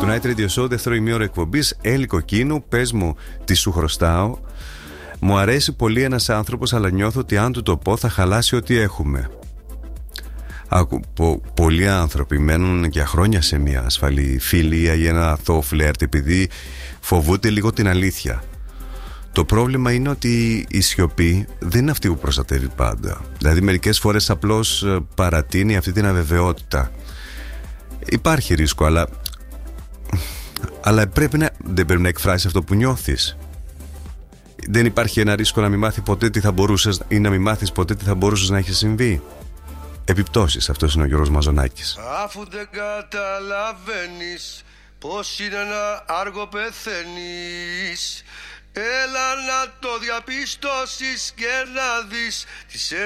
του Night Radio Show, δεύτερο ημίωρο εκπομπής. Έλλη Κοκκίνου, πες μου τι σου χρωστάω. Μου αρέσει πολύ ένας άνθρωπος, αλλά νιώθω ότι αν του το πω θα χαλάσει ό,τι έχουμε. Πολλοί άνθρωποι μένουν για χρόνια σε μια ασφαλή φιλία ή ένα αθώο φλερτ επειδή φοβούνται λίγο την αλήθεια. Το πρόβλημα είναι ότι η σιωπή δεν είναι αυτή που προστατεύει πάντα. Δηλαδή μερικές φορές απλώς παρατείνει αυτή την αβεβαιότητα. Υπάρχει ρίσκο, αλλά δεν πρέπει να εκφράσεις αυτό που νιώθεις. Δεν υπάρχει ένα ρίσκο να μην μάθει ποτέ τι θα μπορούσες ή να μην μάθεις ποτέ τι θα μπορούσες να έχει συμβεί. Επιπτώσεις, αυτός είναι ο Γιώργος Μαζονάκης. Αφού δεν καταλαβαίνεις πως είναι να άργο πεθαίνεις, έλα να το διαπιστώσεις και να δεις τις